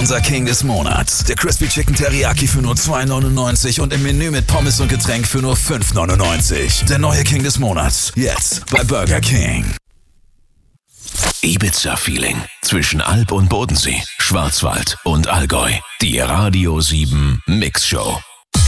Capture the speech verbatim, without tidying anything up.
unser King des Monats. Der Crispy Chicken Teriyaki für nur zwei neunundneunzig und im Menü mit Pommes und Getränk für nur fünf neunundneunzig. Der neue King des Monats. Jetzt bei Burger King. Ibiza-Feeling zwischen Alp und Bodensee, Schwarzwald und Allgäu. Die Radio sieben Mix Show.